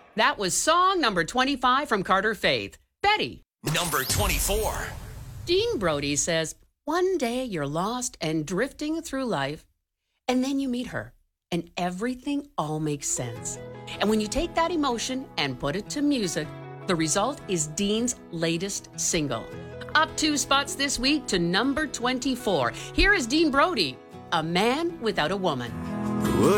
That was song number 25 from Carter Faith. Betty. Number 24. Dean Brody says, one day you're lost and drifting through life, and then you meet her, and everything all makes sense. And when you take that emotion and put it to music, the result is Dean's latest single. Up 2 spots this week to number 24. Here is Dean Brody, A Man Without a Woman.